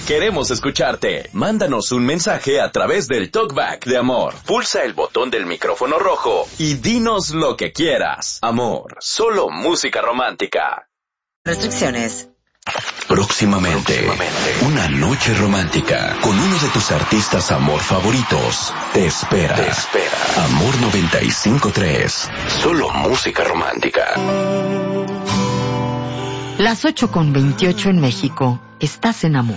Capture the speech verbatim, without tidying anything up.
Queremos escucharte. Mándanos un mensaje a través del Talkback de Amor. Pulsa el botón del micrófono rojo y dinos lo que quieras. Amor, solo música romántica. Restricciones. Próximamente, Próximamente, una noche romántica con uno de tus artistas amor favoritos. Te espera. Te espera. Amor noventa y cinco punto tres. Solo música romántica. Las ocho con veintiocho en México. Estás en Amor.